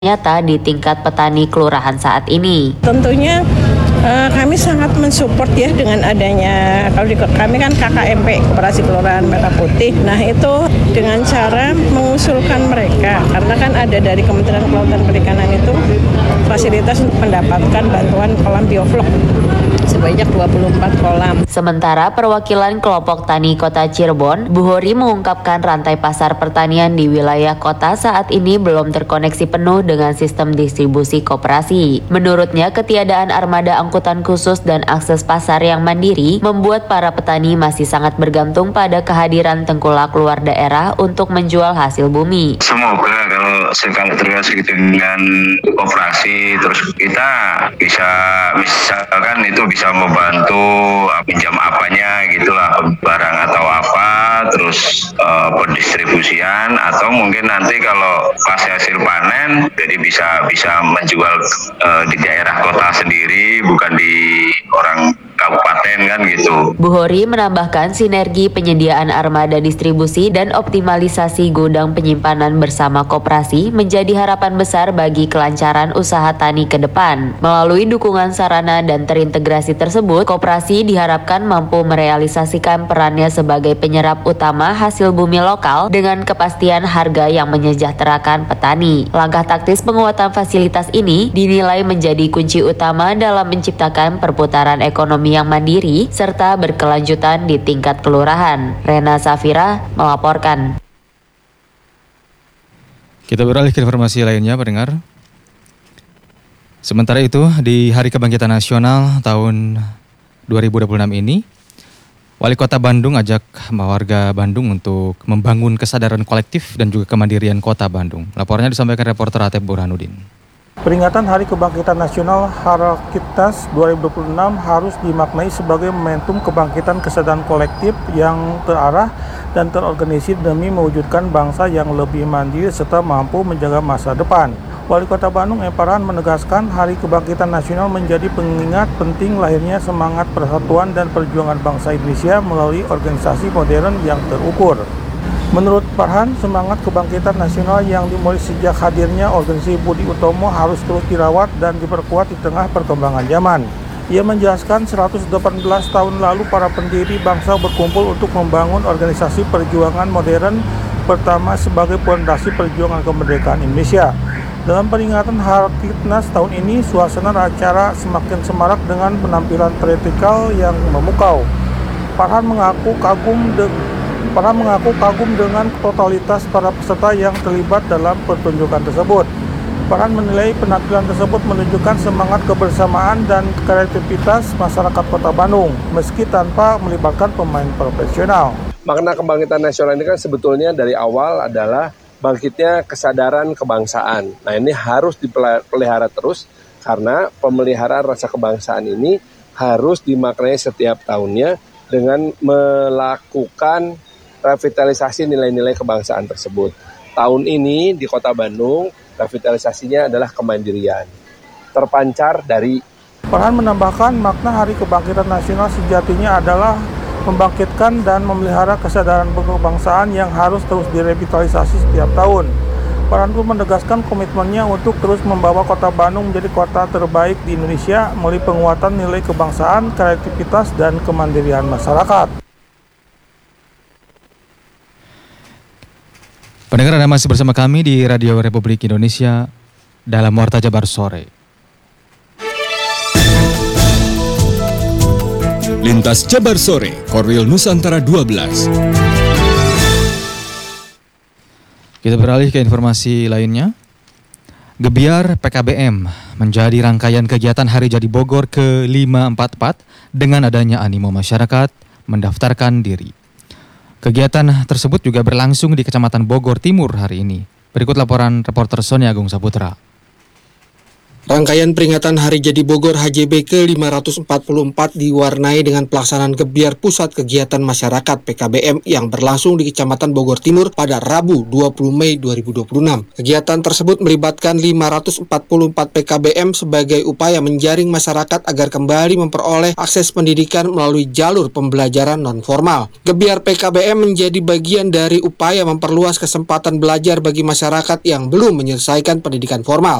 nyata di tingkat petani kelurahan saat ini. Tentunya kami sangat mensupport ya dengan adanya, kalau di kami kan KKMP, Koperasi Kelurahan Merah Putih. Nah itu dengan cara mengusulkan mereka, karena kan ada dari Kementerian Kelautan Perikanan itu fasilitas untuk mendapatkan bantuan kolam bioflok sebanyak 24 kolam. Sementara perwakilan kelompok tani Kota Cirebon, Bu Hori mengungkapkan rantai pasar pertanian di wilayah kota saat ini belum terkoneksi penuh dengan sistem distribusi koperasi. Menurutnya, ketiadaan armada angkutan khusus dan akses pasar yang mandiri membuat para petani masih sangat bergantung pada kehadiran tengkulak luar daerah untuk menjual hasil bumi. Semoga kalau terkoneksi dengan koperasi, terus kita bisa misalkan itu bisa membantu pinjam apanya gitulah, barang atau apa, terus pendistribusian, atau mungkin nanti kalau pas hasil panen jadi bisa menjual di daerah kota sendiri, bukan di orang kabupaten kan gitu. Bu Hori menambahkan sinergi penyediaan armada distribusi dan optimalisasi gudang penyimpanan bersama koperasi menjadi harapan besar bagi kelancaran usaha tani ke depan. Melalui dukungan sarana dan terintegrasi tersebut, koperasi diharapkan mampu merealisasikan perannya sebagai penyerap utama hasil bumi lokal dengan kepastian harga yang menyejahterakan petani. Langkah taktis penguatan fasilitas ini dinilai menjadi kunci utama dalam menciptakan perputaran ekonomi yang mandiri serta berkelanjutan di tingkat kelurahan. Rena Safira melaporkan. Kita beralih ke informasi lainnya, pendengar. Sementara itu, di Hari Kebangkitan Nasional tahun 2026 ini, Wali Kota Bandung ajak warga Bandung untuk membangun kesadaran kolektif dan juga kemandirian Kota Bandung. Laporannya disampaikan reporter Atep Burhanuddin. Peringatan Hari Kebangkitan Nasional Harakitnas 2026 harus dimaknai sebagai momentum kebangkitan kesadaran kolektif yang terarah dan terorganisir demi mewujudkan bangsa yang lebih mandiri serta mampu menjaga masa depan. Wali Kota Bandung M. Farhan menegaskan Hari Kebangkitan Nasional menjadi pengingat penting lahirnya semangat persatuan dan perjuangan bangsa Indonesia melalui organisasi modern yang terukur. Menurut Farhan, semangat kebangkitan nasional yang dimulai sejak hadirnya organisasi Budi Utomo harus terus dirawat dan diperkuat di tengah perkembangan zaman. Ia menjelaskan 118 tahun lalu para pendiri bangsa berkumpul untuk membangun organisasi perjuangan modern pertama sebagai fondasi perjuangan kemerdekaan Indonesia. Dalam peringatan Harakitnas tahun ini, suasana acara semakin semarak dengan penampilan teatrikal yang memukau. Farhan mengaku kagum dengan totalitas para peserta yang terlibat dalam pertunjukan tersebut. Farhan menilai penampilan tersebut menunjukkan semangat kebersamaan dan kreativitas masyarakat Kota Bandung, meski tanpa melibatkan pemain profesional. Makna kebangkitan nasional ini kan sebetulnya dari awal adalah bangkitnya kesadaran kebangsaan. Nah, ini harus dipelihara terus karena pemeliharaan rasa kebangsaan ini harus dimaknai setiap tahunnya dengan melakukan revitalisasi nilai-nilai kebangsaan tersebut. Tahun ini di Kota Bandung, revitalisasinya adalah kemandirian. Terpancar dari Farhan menambahkan makna Hari Kebangkitan Nasional sejatinya adalah membangkitkan dan memelihara kesadaran kebangsaan yang harus terus direvitalisasi setiap tahun. Farhan pun menegaskan komitmennya untuk terus membawa Kota Bandung menjadi kota terbaik di Indonesia melalui penguatan nilai kebangsaan, kreativitas, dan kemandirian masyarakat. Pendengar, Anda masih bersama kami di Radio Republik Indonesia dalam Warta Jabar Sore. Lintas Jabar Sore, Korwil Nusantara 12. Kita beralih ke informasi lainnya. Gebiar PKBM menjadi rangkaian kegiatan Hari Jadi Bogor ke-544 dengan adanya animo masyarakat mendaftarkan diri. Kegiatan tersebut juga berlangsung di Kecamatan Bogor Timur hari ini. Berikut laporan reporter Sony Agung Saputra. Rangkaian peringatan Hari Jadi Bogor HJB ke-544 diwarnai dengan pelaksanaan gebiar Pusat Kegiatan Masyarakat PKBM yang berlangsung di Kecamatan Bogor Timur pada Rabu 20 Mei 2026. Kegiatan tersebut melibatkan 544 PKBM sebagai upaya menjaring masyarakat agar kembali memperoleh akses pendidikan melalui jalur pembelajaran non-formal. Gebiar PKBM menjadi bagian dari upaya memperluas kesempatan belajar bagi masyarakat yang belum menyelesaikan pendidikan formal.